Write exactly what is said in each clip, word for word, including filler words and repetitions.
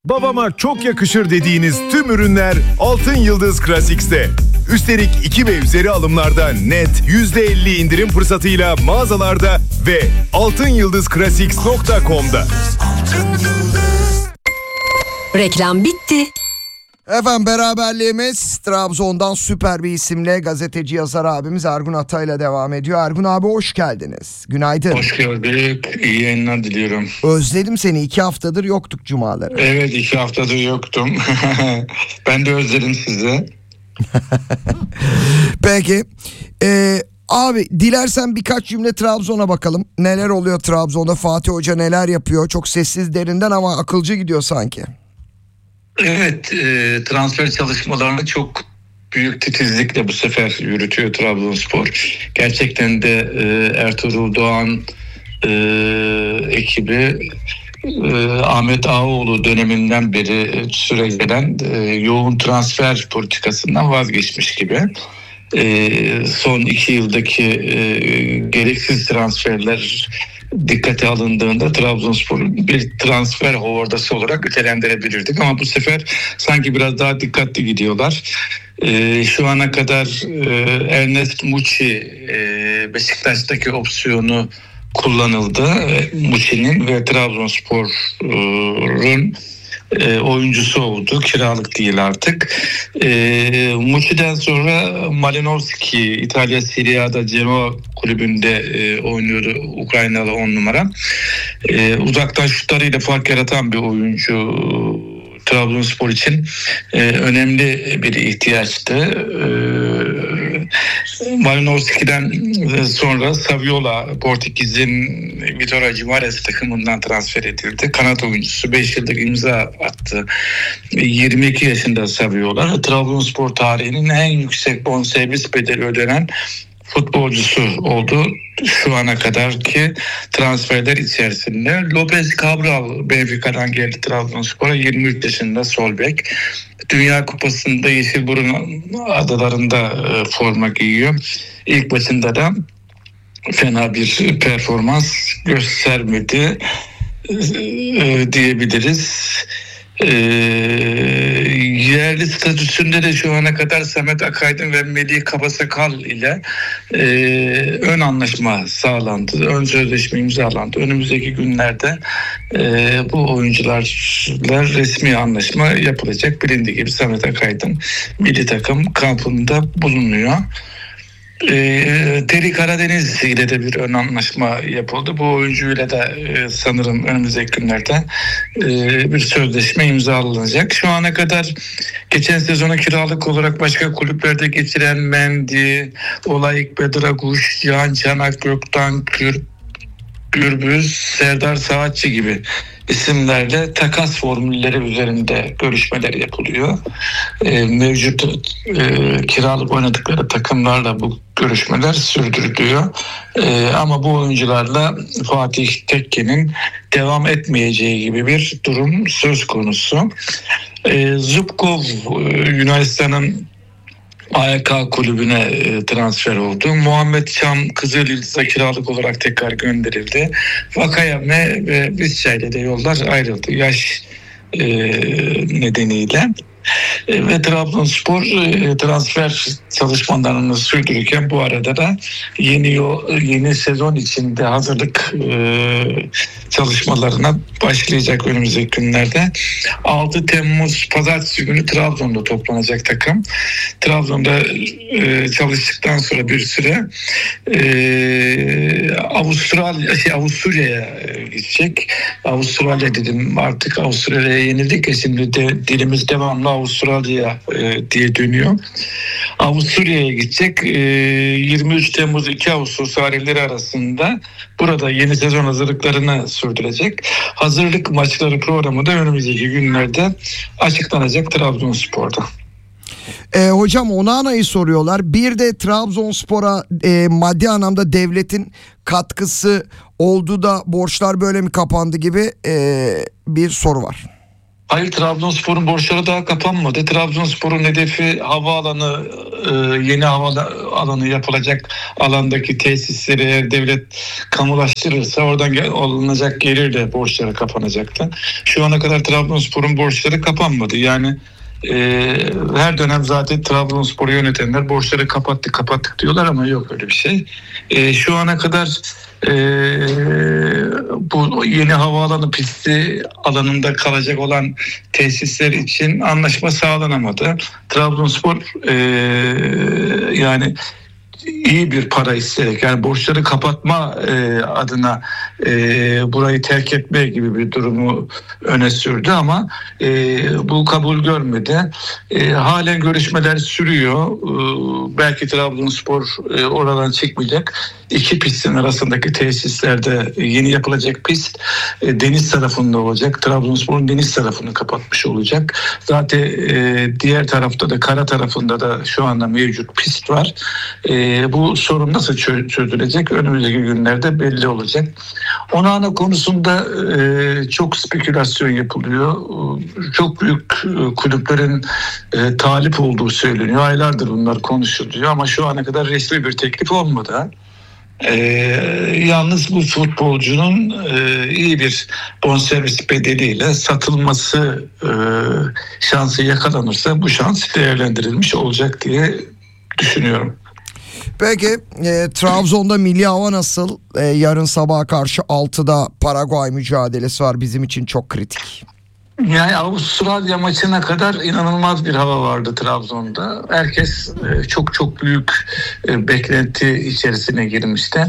Babama çok yakışır dediğiniz tüm ürünler Altın Yıldız Classics'te. Üstelik iki ve üzeri alımlarda net yüzde elli indirim fırsatıyla mağazalarda ve altın yıldız classics nokta com'da. Reklam bitti. Efendim beraberliğimiz Trabzon'dan süper bir isimle gazeteci yazar abimiz Ergun Atay'la devam ediyor. Ergun abi hoş geldiniz. Günaydın. Hoş gördük. İyi yayınlar diliyorum. Özledim seni. iki haftadır yoktuk cumaları. Evet, iki haftadır yoktum. Ben de özledim sizi. Peki. Ee, abi dilersen birkaç cümle Trabzon'a bakalım. Neler oluyor Trabzon'da? Fatih Hoca neler yapıyor? Çok sessiz derinden ama akılcı gidiyor sanki. Evet, e, transfer çalışmalarını çok büyük titizlikle bu sefer yürütüyor Trabzonspor. Gerçekten de e, Ertuğrul Doğan e, ekibi e, Ahmet Ağaoğlu döneminden beri süre gelen e, yoğun transfer politikasından vazgeçmiş gibi. E, son iki yıldaki e, gereksiz transferler dikkate alındığında Trabzonspor'un bir transfer hovardası olarak nitelendirebilirdik. Ama bu sefer sanki biraz daha dikkatli gidiyorlar. Ee, şu ana kadar e, Ernest Muçi e, Beşiktaş'taki opsiyonu kullanıldı. E, Muçi'nin ve Trabzonspor'un e, oyuncusu oldu. Kiralık değil artık. E, Muçi'den sonra Malinovski İtalya Serie A'da Genoa kulübünde e, oynuyordu, Ukraynalı on numara. E, uzaktan şutlarıyla fark yaratan bir oyuncu. Trabzonspor için e, önemli bir ihtiyaçtı. E, Malinovski'den sonra Saviola Portekiz'in Vitória Guimarães takımından transfer edildi. Kanat oyuncusu beş yıllık imza attı. yirmi iki yaşında Saviola. Trabzonspor tarihinin en yüksek bonservis bedeli ödenen futbolcusu oldu şu ana kadarki transferler içerisinde. Lopez Cabral Benfica'dan geldi Trabzonspor'a, yirmi üç yaşında sol bek. Dünya Kupası'nda Yeşilburun adalarında e, forma giyiyor. İlk maçında da fena bir performans göstermedi e, diyebiliriz. Ee, yerli statüsünde de şu ana kadar Samet Akaydın ve Melih Kabasakal ile e, ön anlaşma sağlandı. Ön sözleşme imzalandı. Önümüzdeki günlerde e, bu oyuncularla resmi anlaşma yapılacak. Bilindiği gibi Samet Akaydın milli takım kampında bulunuyor. E, Teri Karadeniz ile de bir ön anlaşma yapıldı. Bu oyuncuyla da e, sanırım önümüzdeki günlerde e, bir sözleşme imzalanacak. Şu ana kadar geçen sezonu kiralık olarak başka kulüplerde geçiren Mendy, Olayık Bedraguş, Cihan Çanak, Göktan Kür, Gürbüz, Serdar Saatçi gibi isimlerle takas formülleri üzerinde görüşmeler yapılıyor. E, mevcut e, kiralık oynadıkları takımlarla bu görüşmeler sürdürülüyor. E, ama bu oyuncularla Fatih Tekke'nin devam etmeyeceği gibi bir durum söz konusu. E, Zubkov Yunanistan'ın A Y K kulübüne e, transfer oldu. Muhammed Çam Kızılyıldız'a kiralık olarak tekrar gönderildi. Vakayeme ve Visca ile de yollar ayrıldı yaş e, nedeniyle. E, ve Trabzonspor e, transfer çalışmalarını sürdürürken bu arada da yeni yeni sezon içinde hazırlık e, çalışmalarına başlayacak önümüzdeki günlerde. altı Temmuz Pazartesi günü Trabzon'da toplanacak takım. Trabzon'da e, çalıştıktan sonra bir süre e, Avustralya, şey, Avusturya'ya gidecek. Avustralya dedim, artık Avustralya'ya yenildik ya, şimdi de dilimiz devamlı Avustralya e, diye dönüyor. Avusturya'ya gidecek. E, yirmi üç Temmuz iki Ağustos tarihleri arasında burada yeni sezon hazırlıklarını sürdürecek. Hazırlık maçları programı da önümüzdeki günlerde açıklanacak Trabzonspor'da. E, hocam Onana'yı soruyorlar. Bir de Trabzonspor'a e, maddi anlamda devletin katkısı oldu da borçlar böyle mi kapandı gibi e, bir soru var. Hayır, Trabzonspor'un borçları daha kapanmadı. Trabzonspor'un hedefi havaalanı, e, yeni havaalanı yapılacak alandaki tesisleri eğer devlet kamulaştırırsa oradan gel, alınacak gelirle borçları kapanacaktı. Şu ana kadar Trabzonspor'un borçları kapanmadı. Yani e, her dönem zaten Trabzonspor'u yönetenler borçları kapattık kapattık diyorlar ama yok öyle bir şey. E, şu ana kadar Ee, bu yeni havaalanı pisti alanında kalacak olan tesisler için anlaşma sağlanamadı. Trabzonspor e, yani iyi bir para isteyerek, yani borçları kapatma e, adına e, burayı terk etme gibi bir durumu öne sürdü ama e, bu kabul görmedi. E, halen görüşmeler sürüyor. E, belki Trabzonspor e, oradan çıkmayacak. İki pistin arasındaki tesislerde yeni yapılacak pist e, deniz tarafında olacak. Trabzonspor'un deniz tarafını kapatmış olacak. Zaten e, diğer tarafta da, kara tarafında da şu anda mevcut pist var. E, bu sorun nasıl çözülecek önümüzdeki günlerde belli olacak. Onana konusunda e, çok spekülasyon yapılıyor. Çok büyük e, kulüplerin e, talip olduğu söyleniyor. Aylardır bunlar konuşuluyor ama şu ana kadar resmi bir teklif olmadı. Ee, yalnız bu futbolcunun e, iyi bir bonservis bedeliyle satılması e, şansı yakalanırsa bu şans değerlendirilmiş olacak diye düşünüyorum. Peki e, Trabzon'da milli hava nasıl? E, yarın sabaha karşı altıda Paraguay mücadelesi var, bizim için çok kritik. Yani Avustralya maçına kadar inanılmaz bir hava vardı Trabzon'da. Herkes e, çok çok büyük e, beklenti içerisine girmişti.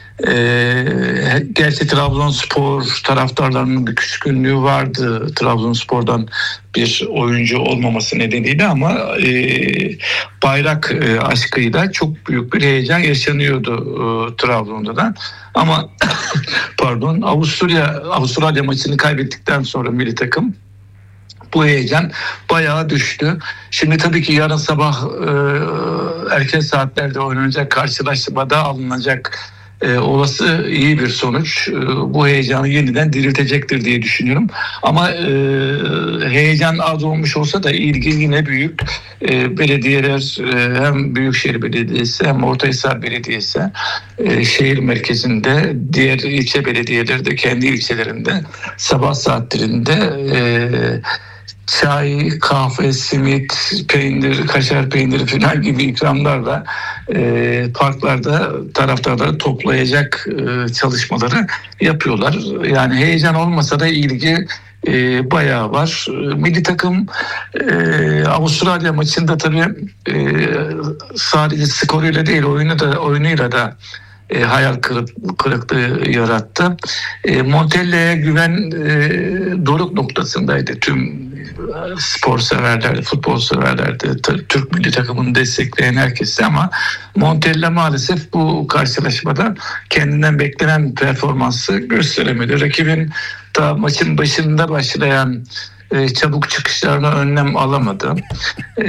E, gerçi Trabzonspor taraftarlarının bir küskünlüğü vardı Trabzonspor'dan bir oyuncu olmaması nedeniyle ama e, bayrak e, aşkıyla çok büyük bir heyecan yaşanıyordu e, Trabzon'da da. Ama pardon Avusturya Avustralya maçını kaybettikten sonra milli takım bu heyecan bayağı düştü. Şimdi tabii ki yarın sabah e, erken saatlerde oynanacak karşılaşmada alınacak e, olası iyi bir sonuç e, bu heyecanı yeniden diriltecektir diye düşünüyorum. Ama e, heyecan az olmuş olsa da ilgi yine büyük. E, belediyeler e, hem Büyükşehir Belediyesi hem Ortahisar Belediyesi e, şehir merkezinde, diğer ilçe belediyeleri de kendi ilçelerinde sabah saatlerinde e, çay, kahve, simit, peynir, kaşar peyniri falan gibi ikramlarla e, parklarda taraftarları toplayacak e, çalışmaları yapıyorlar. Yani heyecan olmasa da ilgi e, bayağı var. Milli takım e, Avustralya maçında tabii e, sadece skoruyla değil oyunu da oyunuyla da E, hayal kırık, kırıklığı yarattı. E, Montella'ya güven e, doruk noktasındaydı tüm spor severler, futbol severler de, Türk milli takımını destekleyen herkesi ama Montella maalesef bu karşılaşmada kendinden beklenen performansı gösteremedi. Rakibin ta maçın başında başlayan e, çabuk çıkışlarına önlem alamadı. E,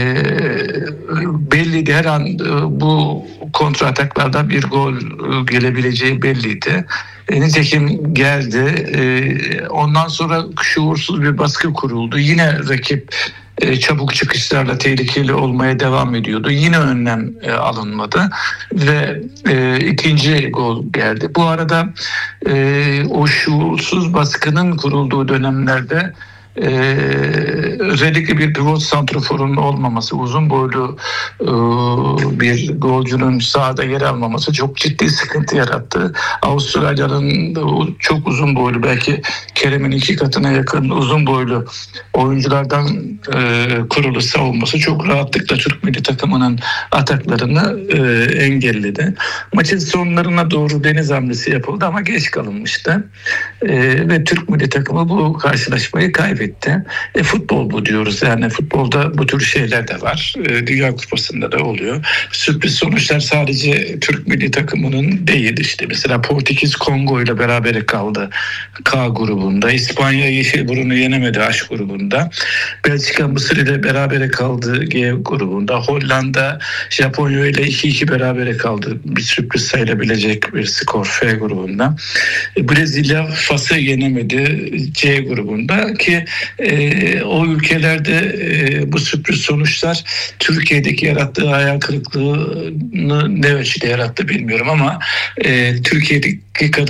belliydi her an e, bu kontra ataklarda bir gol gelebileceği belliydi. E, nitekim geldi. E, ondan sonra şuursuz bir baskı kuruldu. Yine rakip e, çabuk çıkışlarla tehlikeli olmaya devam ediyordu. Yine önlem e, alınmadı ve e, ikinci gol geldi. Bu arada e, o şuursuz baskının kurulduğu dönemlerde Ee, özellikle bir pivot santraforun olmaması, uzun boylu e, bir golcünün sahada yer almaması çok ciddi sıkıntı yarattı. Avustralya'nın çok uzun boylu, belki Kerem'in iki katına yakın uzun boylu oyunculardan e, kurulu savunması çok rahatlıkla Türk milli takımının ataklarını e, engelledi. Maçın sonlarına doğru deniz hamlesi yapıldı ama geç kalınmıştı. E, ve Türk milli takımı bu karşılaşmayı kaybetti. E, futbol bu diyoruz, yani futbolda bu tür şeyler de var. E, Dünya Kupası'nda da oluyor. Sürpriz sonuçlar sadece Türk milli takımının değil, işte mesela Portekiz Kongo ile berabere kaldı K grubunda. İspanya Yeşilburun'u yenemedi H grubunda. Belçika Mısır ile berabere kaldı G grubunda. Hollanda Japonya ile iki iki berabere kaldı. Bir sürpriz sayılabilecek bir skor F grubunda. E, Brezilya Fas'ı yenemedi C grubunda ki e, o ülkelerde e, bu sürpriz sonuçlar Türkiye'deki yarattığı hayal kırıklığını ne ölçüde yarattı bilmiyorum ama e, Türkiye'deki kadar